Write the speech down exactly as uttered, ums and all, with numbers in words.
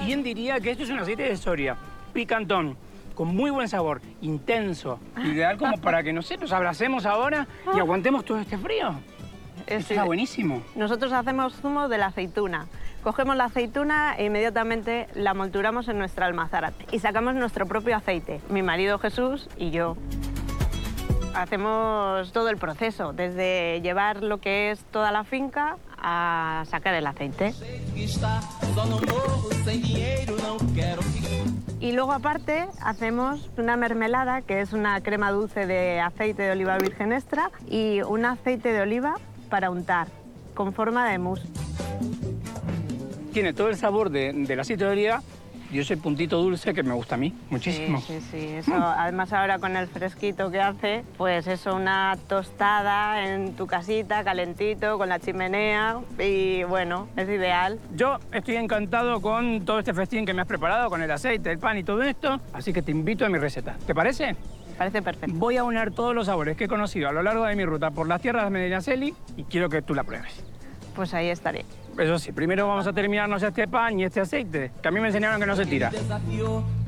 ¿Quién diría que esto es un aceite de soria? Picantón, con muy buen sabor, intenso. Ideal como para que, no sé, nos abracemos ahora y aguantemos todo este frío. Es, Está buenísimo. Nosotros hacemos zumo de la aceituna. Cogemos la aceituna e inmediatamente la molturamos en nuestra almazara y sacamos nuestro propio aceite, mi marido Jesús y yo. Hacemos todo el proceso, desde llevar lo que es toda la finca a sacar el aceite. Y luego aparte hacemos una mermelada, que es una crema dulce de aceite de oliva virgen extra y un aceite de oliva para untar, con forma de mousse. Tiene todo el sabor de, del aceite de oliva y ese puntito dulce que me gusta a mí muchísimo. Sí, sí, sí. Eso, además ahora con el fresquito que hace, pues eso, una tostada en tu casita, calentito, con la chimenea y bueno, es ideal. Yo estoy encantado con todo este festín que me has preparado, con el aceite, el pan y todo esto, así que te invito a mi receta. ¿Te parece? Me parece perfecto. Voy a unir todos los sabores que he conocido a lo largo de mi ruta por las tierras de Medinaceli y quiero que tú la pruebes. Pues ahí estaré. Eso sí, primero vamos a terminarnos este pan y este aceite, que a mí me enseñaron que no se tira.